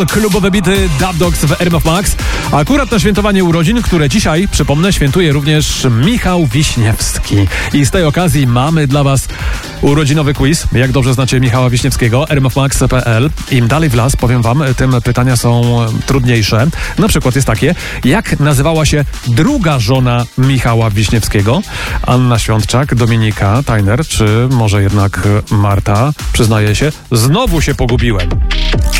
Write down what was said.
Klubowe bity Dub Dogs w RMF Max. Akurat na świętowanie urodzin, które dzisiaj, przypomnę, świętuje również Michał Wiśniewski. I z tej okazji mamy dla Was urodzinowy quiz. Jak dobrze znacie Michała Wiśniewskiego? rmfmax.pl. Im dalej w las, powiem Wam, tym pytania są trudniejsze. Na przykład jest takie, jak nazywała się druga żona Michała Wiśniewskiego? Anna Świątczak, Dominika Tajner, czy może jednak Marta? Przyznaję się, znowu się pogubiłem.